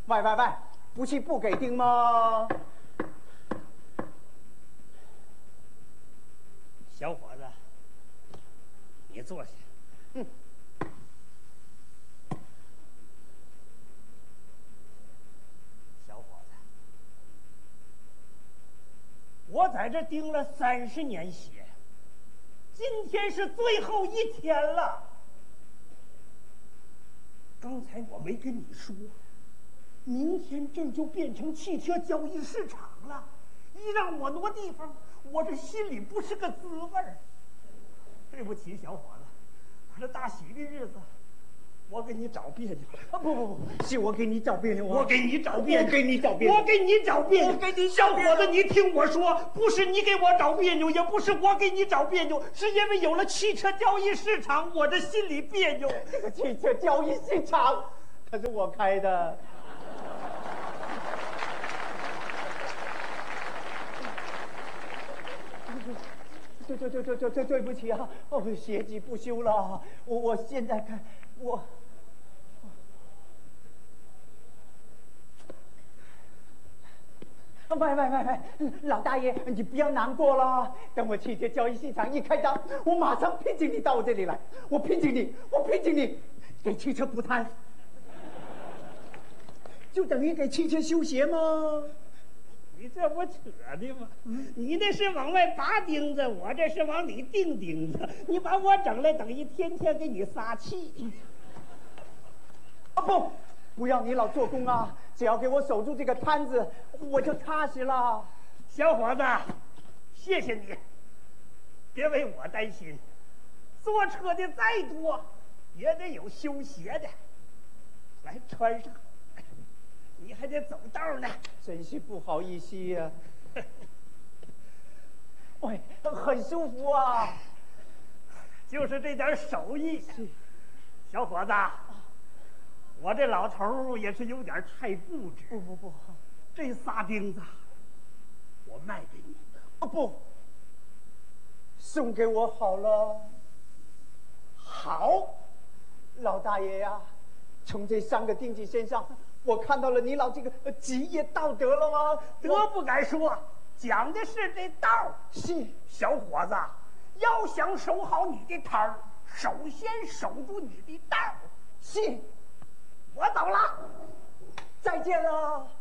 喂，不是不给钉吗？ 小伙子，你坐下。小伙子，我在这钉了30年鞋，今天是最后一天了。刚才我没跟你说，明天这就变成汽车交易市场了。一让我挪地方，我这心里不是个滋味儿。对不起，小伙子，我这大喜的日子，我给你找别扭了。 啊不，是我给你找别扭啊！ 我给你找别扭， 我给你找别扭， 我给你找别扭， 我给你小伙子，你听我说，不是你给我找别扭，也不是我给你找别扭，是因为有了汽车交易市场，我这心里别扭。 这个汽车交易市场，可是我开的。对不起啊！鞋迹不修了，我现在看我。喂，老大爷，你不要难过了。等我汽车交易市场一开张，我马上聘请你到我这里来。我聘请你，给汽车补胎，就等于给汽车修鞋吗？ 你这不扯的吗？你那是往外拔钉子，我这是往里钉钉子。你把我整来，等于天天给你撒气。 啊不要你老做工啊！只要给我守住这个摊子，我就踏实了。 小伙子，谢谢你，别为我担心。坐车的再多，也得有修鞋的。来，穿上。你还得走道呢， 真是不好意思呀。喂，很舒服啊， 就是这点手艺。小伙子，我这老头也是有点太固执。 不， 这仨钉子我卖给你。 不，送给我好了。好，老大爷呀，从这3个钉子身上，我看到了你老这个职业道德了吗？ 德不敢说，讲的是这道。 是， 小伙子，要想守好你的摊儿，首先守住你的道。 是， 我走了， 再见了。